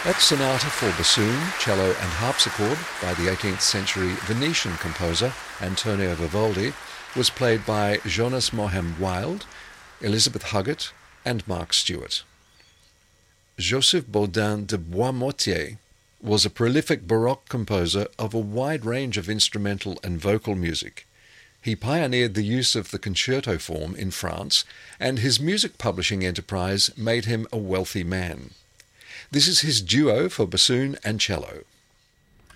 That sonata for bassoon, cello and harpsichord by the 18th century Venetian composer Antonio Vivaldi was played by Jonas Mohem Wilde, Elizabeth Huggett and Mark Stewart. Joseph Baudin de Boismortier was a prolific Baroque composer of a wide range of instrumental and vocal music. He pioneered the use of the concerto form in France, and his music publishing enterprise made him a wealthy man. This is his duo for bassoon and cello.